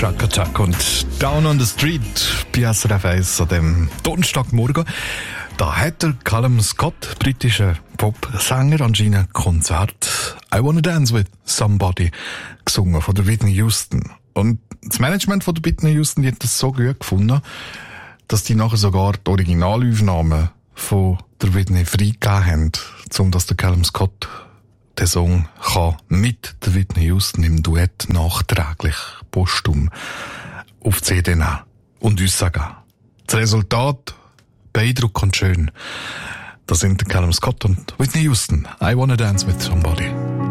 Truck Attack und Down on the Street bei SRF 1 an dem Donnerstagmorgen. Da hat der Callum Scott, britischer Popsänger, anscheinend ein Konzert I Wanna Dance With Somebody gesungen von der Whitney Houston. Und das Management von der Whitney Houston, die hat das so gut gefunden, dass die nachher sogar die Originalaufnahmen von der Whitney freigegeben haben, um dass der Callum Scott den Song kann mit der Whitney Houston im Duett nachträglich postum auf die CD nehmen und uns sagen. Das Resultat beeindruckend schön. Das sind der Callum Scott und Whitney Houston. I Wanna Dance With Somebody.